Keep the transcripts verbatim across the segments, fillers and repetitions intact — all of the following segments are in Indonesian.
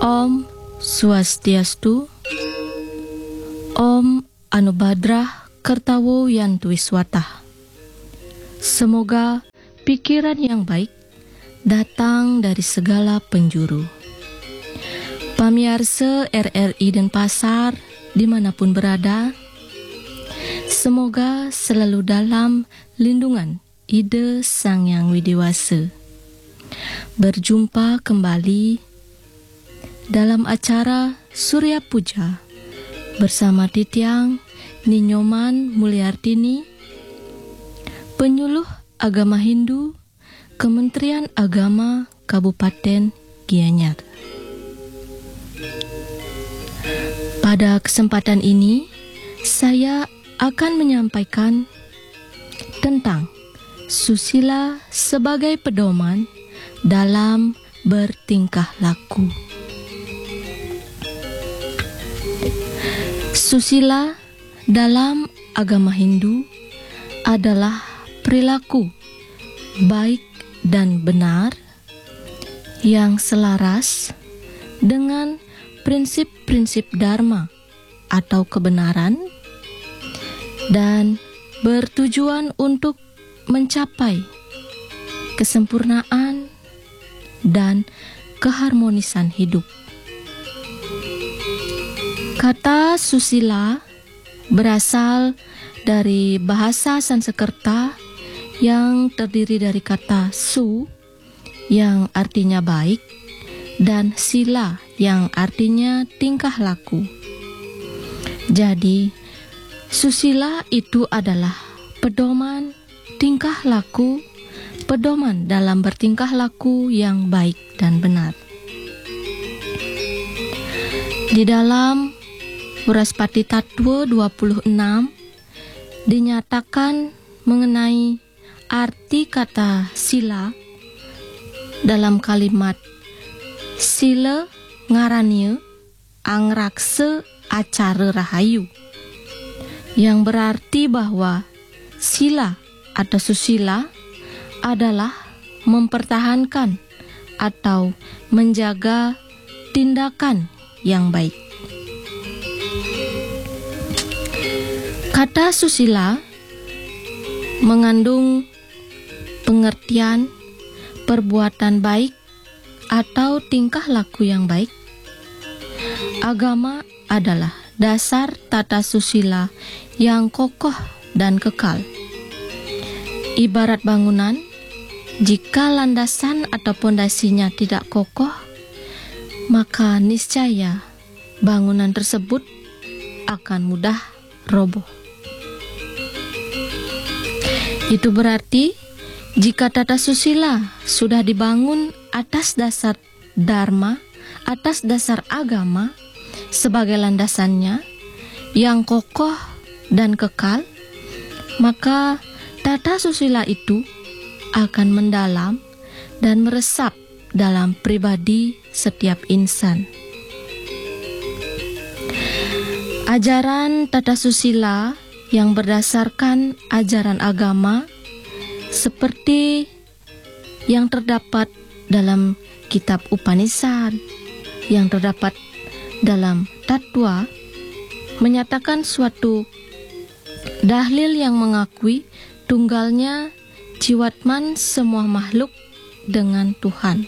Om Swastiastu. Om Anubadrah Kertawo Yantu Wiswatah. Semoga pikiran yang baik datang dari segala penjuru. Pamiarsa R R I Denpasar dimanapun berada, semoga selalu dalam lindungan Ida Sang Yang Widiwasa. Berjumpa kembali dalam acara Surya Puja bersama Titiang Ninyoman Mulyartini, penyuluh agama Hindu, Kementerian Agama Kabupaten Gianyar. Pada kesempatan ini, saya akan menyampaikan tentang susila sebagai pedoman dalam bertingkah laku. Susila dalam agama Hindu adalah perilaku baik dan benar yang selaras dengan prinsip-prinsip dharma atau kebenaran dan bertujuan untuk mencapai kesempurnaan dan keharmonisan hidup. Kata susila berasal dari bahasa Sanskerta yang terdiri dari kata su yang artinya baik dan sila yang artinya tingkah laku. Jadi, susila itu adalah pedoman tingkah laku, pedoman dalam bertingkah laku yang baik dan benar. Di dalam Uraspati Tattwa dua puluh enam dinyatakan mengenai arti kata sila dalam kalimat sila ngarannya angrakse acara rahayu, yang berarti bahwa sila atau susila adalah mempertahankan atau menjaga tindakan yang baik. Kata susila mengandung pengertian perbuatan baik atau tingkah laku yang baik. Agama adalah dasar tata susila yang kokoh dan kekal. Ibarat bangunan, jika landasan atau pondasinya tidak kokoh, maka niscaya bangunan tersebut akan mudah roboh. Itu berarti jika tata susila sudah dibangun atas dasar dharma, atas dasar agama sebagai landasannya yang kokoh dan kekal, maka tata susila itu akan mendalam dan meresap dalam pribadi setiap insan. Ajaran tata susila yang berdasarkan ajaran agama seperti yang terdapat dalam kitab Upanishad, yang terdapat dalam Tattwa, menyatakan suatu dahlil yang mengakui tunggalnya jiwatman semua makhluk dengan Tuhan.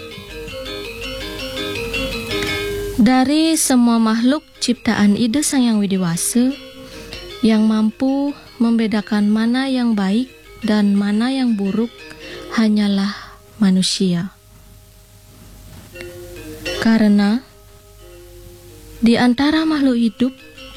Dari semua makhluk ciptaan Ida Sang Yang Widiwasa, yang mampu membedakan mana yang baik dan mana yang buruk hanyalah manusia. Karena di antara makhluk hidup,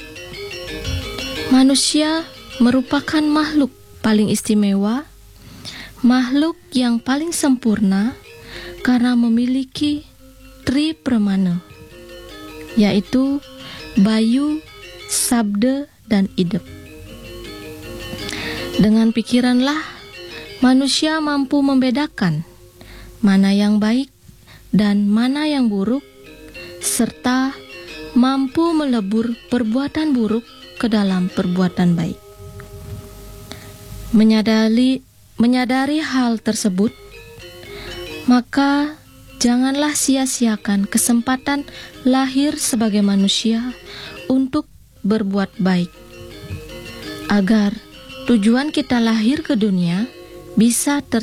manusia merupakan makhluk paling istimewa, makhluk yang paling sempurna karena memiliki tri pramana, yaitu bayu, sabda, dan idep. Dengan pikiranlah manusia mampu membedakan mana yang baik dan mana yang buruk, serta mampu melebur perbuatan buruk ke dalam perbuatan baik. Menyadari, menyadari hal tersebut, maka Janganlah sia-siakan kesempatan lahir sebagai manusia untuk berbuat baik, agar tujuan kita lahir ke dunia bisa tercapai